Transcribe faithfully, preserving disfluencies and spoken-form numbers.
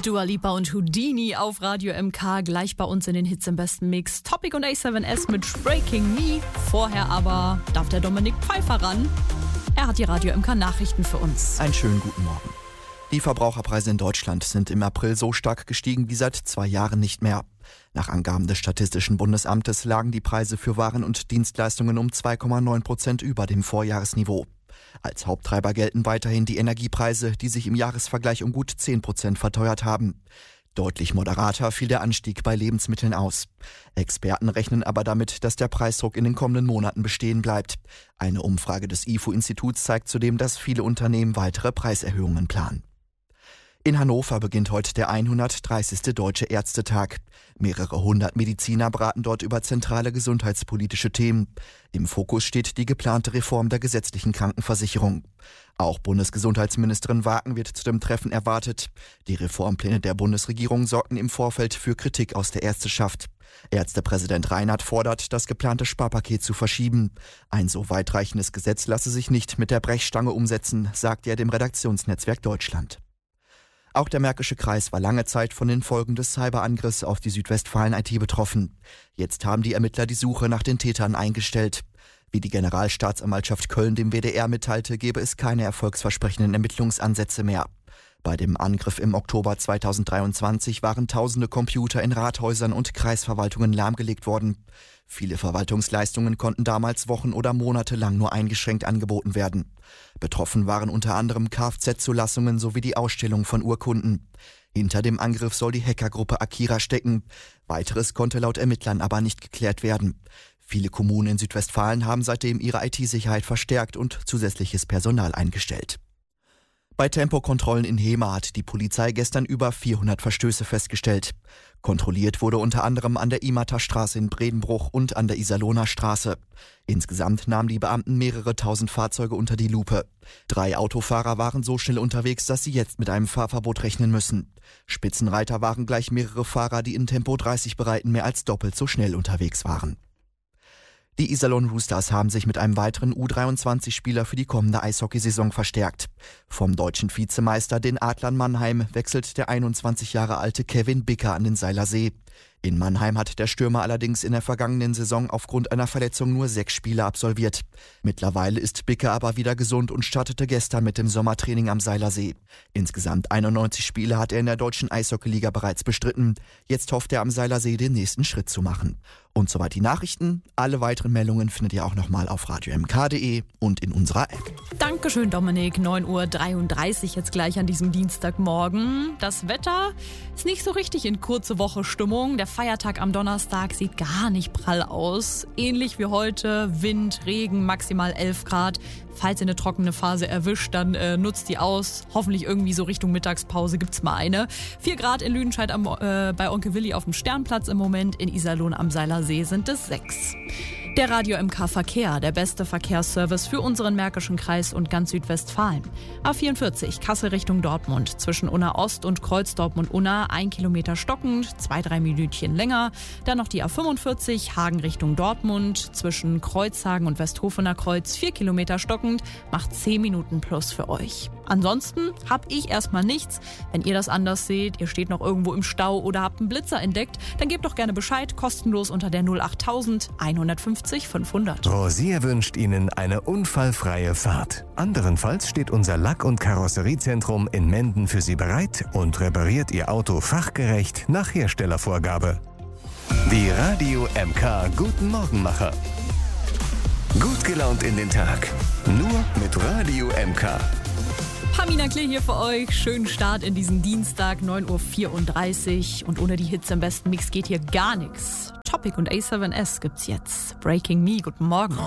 Dua Lipa und Houdini auf Radio M K, gleich bei uns in den Hits im besten Mix. Topic und A sieben S mit Breaking Me. Vorher aber darf der Dominik Pfeiffer ran. Er hat die Radio M K Nachrichten für uns. Einen schönen guten Morgen. Die Verbraucherpreise in Deutschland sind im April so stark gestiegen wie seit zwei Jahren nicht mehr. Nach Angaben des Statistischen Bundesamtes lagen die Preise für Waren und Dienstleistungen um zwei Komma neun Prozent über dem Vorjahresniveau. Als Haupttreiber gelten weiterhin die Energiepreise, die sich im Jahresvergleich um gut zehn Prozent verteuert haben. Deutlich moderater fiel der Anstieg bei Lebensmitteln aus. Experten rechnen aber damit, dass der Preisdruck in den kommenden Monaten bestehen bleibt. Eine Umfrage des I F O-Instituts zeigt zudem, dass viele Unternehmen weitere Preiserhöhungen planen. In Hannover beginnt heute der hundertdreißigste Deutsche Ärztetag. Mehrere hundert Mediziner beraten dort über zentrale gesundheitspolitische Themen. Im Fokus steht die geplante Reform der gesetzlichen Krankenversicherung. Auch Bundesgesundheitsministerin Wagen wird zu dem Treffen erwartet. Die Reformpläne der Bundesregierung sorgten im Vorfeld für Kritik aus der Ärzteschaft. Ärztepräsident Reinhardt fordert, das geplante Sparpaket zu verschieben. Ein so weitreichendes Gesetz lasse sich nicht mit der Brechstange umsetzen, sagt er dem Redaktionsnetzwerk Deutschland. Auch der Märkische Kreis war lange Zeit von den Folgen des Cyberangriffs auf die Südwestfalen-I T betroffen. Jetzt haben die Ermittler die Suche nach den Tätern eingestellt. Wie die Generalstaatsanwaltschaft Köln dem W D R mitteilte, gebe es keine erfolgsversprechenden Ermittlungsansätze mehr. Bei dem Angriff im Oktober zweitausenddreiundzwanzig waren tausende Computer in Rathäusern und Kreisverwaltungen lahmgelegt worden. Viele Verwaltungsleistungen konnten damals Wochen oder Monate lang nur eingeschränkt angeboten werden. Betroffen waren unter anderem Kfz-Zulassungen sowie die Ausstellung von Urkunden. Hinter dem Angriff soll die Hackergruppe Akira stecken. Weiteres konnte laut Ermittlern aber nicht geklärt werden. Viele Kommunen in Südwestfalen haben seitdem ihre I T-Sicherheit verstärkt und zusätzliches Personal eingestellt. Bei Tempokontrollen in Hemer hat die Polizei gestern über vierhundert Verstöße festgestellt. Kontrolliert wurde unter anderem an der Imata-Straße in Bredenbruch und an der Iserlohner Straße. Insgesamt nahmen die Beamten mehrere tausend Fahrzeuge unter die Lupe. Drei Autofahrer waren so schnell unterwegs, dass sie jetzt mit einem Fahrverbot rechnen müssen. Spitzenreiter waren gleich mehrere Fahrer, die in Tempo dreißig Bereichen mehr als doppelt so schnell unterwegs waren. Die Iserlohn Roosters haben sich mit einem weiteren U dreiundzwanzig-Spieler für die kommende Eishockeysaison verstärkt. Vom deutschen Vizemeister, den Adlern Mannheim, wechselt der einundzwanzig Jahre alte Kevin Bicker an den Seiler See. In Mannheim hat der Stürmer allerdings in der vergangenen Saison aufgrund einer Verletzung nur sechs Spiele absolviert. Mittlerweile ist Bicker aber wieder gesund und startete gestern mit dem Sommertraining am Seiler See. Insgesamt einundneunzig Spiele hat er in der deutschen Eishockeyliga bereits bestritten. Jetzt hofft er am Seiler See den nächsten Schritt zu machen. Und soweit die Nachrichten. Alle weiteren Meldungen findet ihr auch nochmal auf radio m k punkt d e und in unserer App. Dankeschön, Dominik. neun Uhr dreiunddreißig jetzt gleich an diesem Dienstagmorgen. Das Wetter ist nicht so richtig in kurze Woche Stimmung. Der Feiertag am Donnerstag sieht gar nicht prall aus. Ähnlich wie heute, Wind, Regen, maximal elf Grad. Falls ihr eine trockene Phase erwischt, dann äh, nutzt die aus. Hoffentlich irgendwie so Richtung Mittagspause gibt's mal eine. vier Grad in Lüdenscheid am, äh, bei Onkel Willi auf dem Sternplatz im Moment. In Iserlohn am Seiler See sind es sechs. Der Radio M K Verkehr, der beste Verkehrsservice für unseren Märkischen Kreis und ganz Südwestfalen. A vierundvierzig, Kassel Richtung Dortmund. Zwischen Unna Ost und Kreuz Dortmund-Unna ein Kilometer stockend, zwei, drei Minütchen länger. Dann noch die A fünfundvierzig, Hagen Richtung Dortmund. Zwischen Kreuzhagen und Westhofener Kreuz vier Kilometer stockend, macht zehn Minuten plus für euch. Ansonsten habe ich erstmal nichts. Wenn ihr das anders seht, ihr steht noch irgendwo im Stau oder habt einen Blitzer entdeckt, dann gebt doch gerne Bescheid, kostenlos unter der null achttausend einhundertfünfzig fünfhundert. Rosier wünscht Ihnen eine unfallfreie Fahrt. Anderenfalls steht unser Lack- und Karosseriezentrum in Menden für Sie bereit und repariert Ihr Auto fachgerecht nach Herstellervorgabe. Die Radio M K Guten Morgenmacher. Gut gelaunt in den Tag. Nur mit Radio M K. Pamina Klee hier für euch. Schönen Start in diesen Dienstag, neun Uhr vierunddreißig. Und ohne die Hits im besten Mix geht hier gar nichts. Topic und A sieben S gibt's jetzt. Breaking Me, guten Morgen.